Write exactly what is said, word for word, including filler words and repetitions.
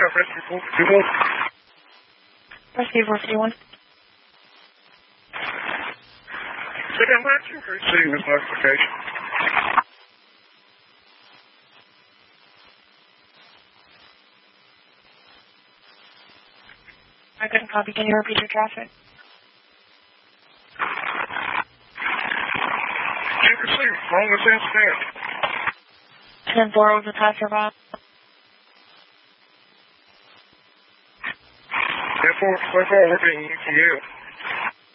have rescue four fifty-one. Rescue four fifty-one. Second back to receiving this notification. I couldn't copy. Can you repeat your traffic? You can see wrong as incident. ten four was a passerby. ten four, so far we're being U T L.